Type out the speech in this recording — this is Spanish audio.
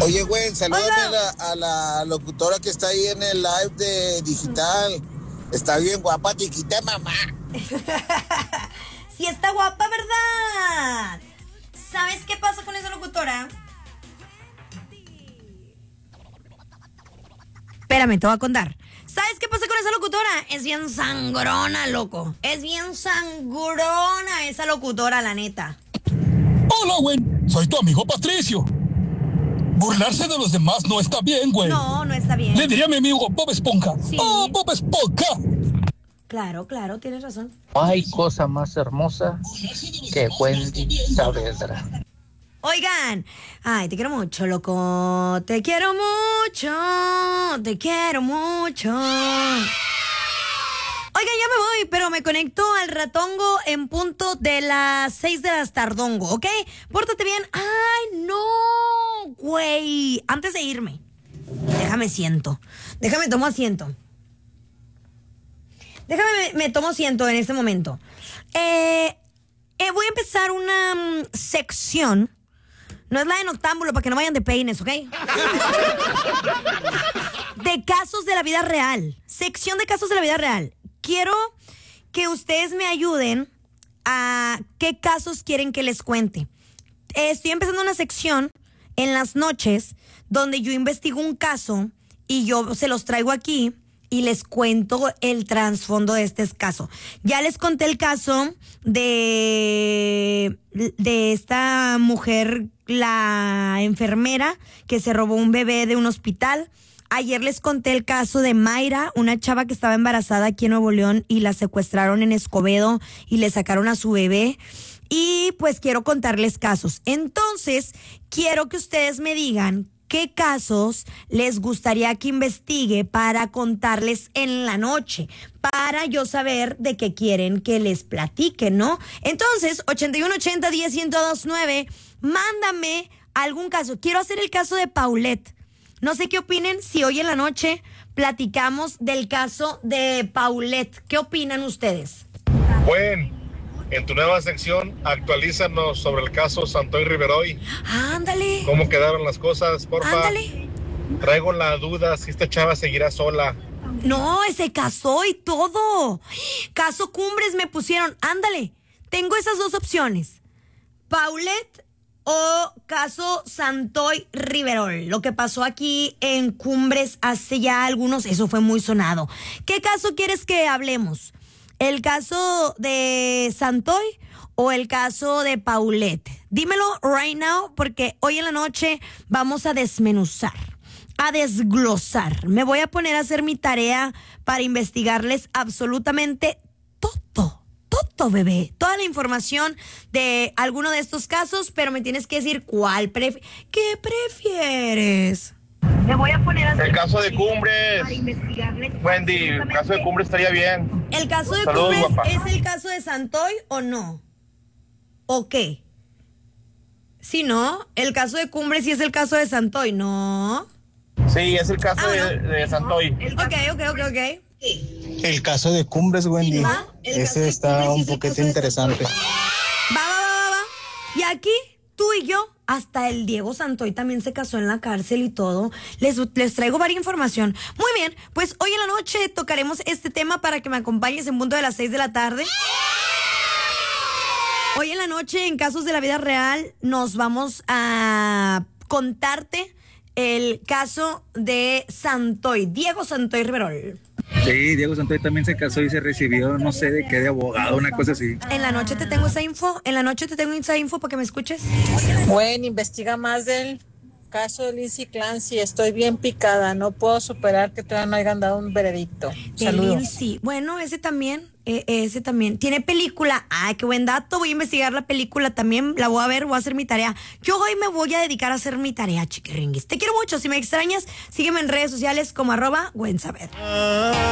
Oye, güey, salúdame a la locutora que está ahí en el live de digital. Está bien guapa, chiquita, mamá. Sí está guapa, ¿verdad? ¿Sabes qué pasa con esa locutora? Espérame, te voy a contar. ¿Sabes qué pasa con esa locutora? Es bien sangrona, loco. Es bien sangrona esa locutora, la neta. Hola, güey. Soy tu amigo Patricio. Burlarse de los demás no está bien, güey. No, no está bien. Le diría a mi amigo Bob Esponja. Sí. ¡Oh, Bob Esponja! Claro, tienes razón. No hay cosa más hermosa que Wendy Saavedra. Oigan, ay, te quiero mucho, loco. Te quiero mucho. Oigan, ya me voy, pero me conecto al ratongo en punto de las 6 de las tardongo, ¿ok? Pórtate bien. Ay, no, güey. Antes de irme, déjame tomo asiento. Me tomo asiento en este momento. Voy a empezar una sección. No es la de noctámbulo, para que no vayan de peines, ¿ok? De casos de la vida real. Sección de casos de la vida real. Quiero que ustedes me ayuden a qué casos quieren que les cuente. Estoy empezando una sección en las noches donde yo investigo un caso y yo se los traigo aquí y les cuento el trasfondo de este caso. Ya les conté el caso de esta mujer, la enfermera que se robó un bebé de un hospital. Ayer les conté el caso de Mayra, una chava que estaba embarazada aquí en Nuevo León y la secuestraron en Escobedo y le sacaron a su bebé. Y pues quiero contarles casos. Entonces, quiero que ustedes me digan qué casos les gustaría que investigue para contarles en la noche, para yo saber de qué quieren que les platique, ¿no? Entonces, 8180-10-1029, mándame algún caso. Quiero hacer el caso de Paulette. No sé qué opinen si hoy en la noche platicamos del caso de Paulette. ¿Qué opinan ustedes? Bueno, en tu nueva sección, actualízanos sobre el caso Santoy Riveroy. Ándale. ¿Cómo quedaron las cosas, porfa? Ándale. Traigo la duda si esta chava seguirá sola. No, se casó y todo. Caso Cumbres me pusieron. Ándale. Tengo esas dos opciones. Paulette o caso Santoy Riverol. Lo que pasó aquí en Cumbres hace ya algunos, eso fue muy sonado. ¿Qué caso quieres que hablemos? ¿El caso de Santoy o el caso de Paulette? Dímelo right now, porque hoy en la noche vamos a desmenuzar, a desglosar. Me voy a poner a hacer mi tarea para investigarles absolutamente todo, bebé. Toda la información de alguno de estos casos, pero me tienes que decir ¿qué prefieres? Me voy a poner a hacer el caso de Cumbres. Wendy, el caso de Cumbres estaría bien. ¿El caso de Saludos, Cumbres guapa. es el caso de Santoy o no? ¿O qué? Sí, ¿no? El caso de Cumbres sí es el caso de Santoy, ¿no? Sí, es el caso bueno. de Santoy. Ok. El caso de Cumbres, Wendy. ¿Va? Ese está un poquito interesante. Va. Y aquí, tú y yo, hasta el Diego Santoy también se casó en la cárcel y todo. Les traigo varias información. Muy bien, pues hoy en la noche tocaremos este tema para que me acompañes en punto de las 6 de la tarde. Hoy en la noche, en Casos de la Vida Real, nos vamos a contarte el caso de Santoy, Diego Santoy Riverol. Sí, Diego Santoy también se casó y se recibió, no sé de qué, de abogado, una cosa así. En la noche te tengo esa info, para que me escuches. Bueno, investiga más del caso de Lindsay Clancy. Estoy bien picada, no puedo superar que todavía no hayan dado un veredicto. Saludos. Lindsay. Bueno, ese también tiene película. Ay, qué buen dato. Voy a investigar la película también, la voy a ver, voy a hacer mi tarea. Yo hoy me voy a dedicar a hacer mi tarea, chiquiringuis. Te quiero mucho, si me extrañas, sígueme en redes sociales como @Gwen Saavedra.